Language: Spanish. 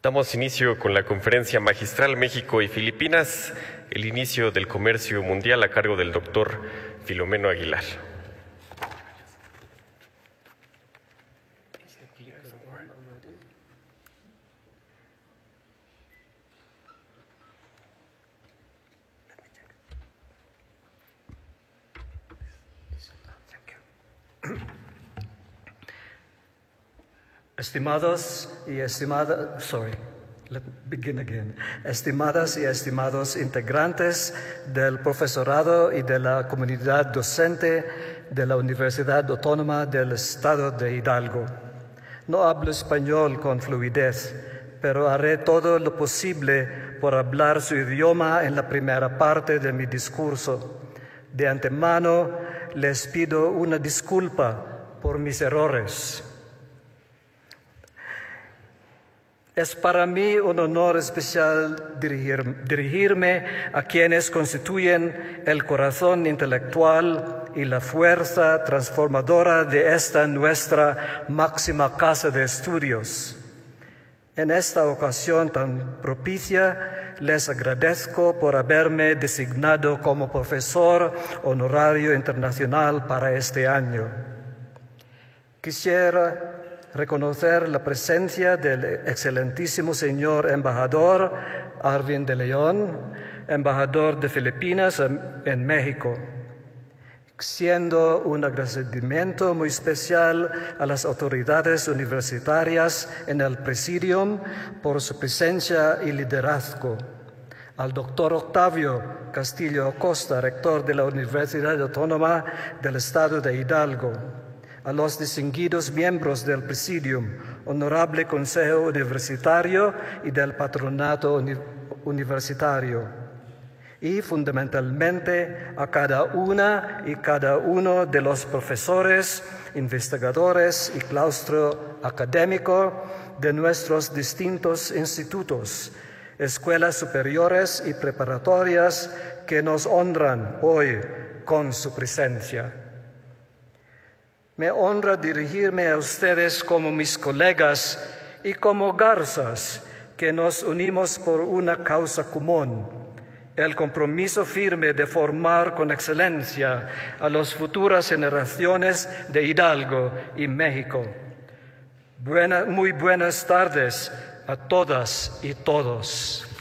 Damos inicio con la conferencia magistral México y Filipinas, el inicio del comercio mundial a cargo del doctor Filomeno Aguilar. Estimadas y estimados integrantes del profesorado y de la comunidad docente de la Universidad Autónoma del Estado de Hidalgo. No hablo español con fluidez, pero haré todo lo posible por hablar su idioma en la primera parte de mi discurso. De antemano les pido una disculpa por mis errores. Es para mí un honor especial dirigirme a quienes constituyen el corazón intelectual y la fuerza transformadora de esta nuestra máxima casa de estudios. En esta ocasión tan propicia, les agradezco por haberme designado como profesor honorario internacional para este año. Quisiera reconocer la presencia del excelentísimo señor embajador Arvin de León, embajador de Filipinas en México, siendo un agradecimiento muy especial a las autoridades universitarias en el Presidium por su presencia y liderazgo, al doctor Octavio Castillo Acosta, rector de la Universidad Autónoma del Estado de Hidalgo, a los distinguidos miembros del Presidium, Honorable Consejo Universitario y del Patronato Universitario, y fundamentalmente a cada una y cada uno de los profesores, investigadores y claustro académico de nuestros distintos institutos, escuelas superiores y preparatorias que nos honran hoy con su presencia. Me honra dirigirme a ustedes como mis colegas y como garzas que nos unimos por una causa común, el compromiso firme de formar con excelencia a las futuras generaciones de Hidalgo y México. Muy buenas tardes a todas y todos.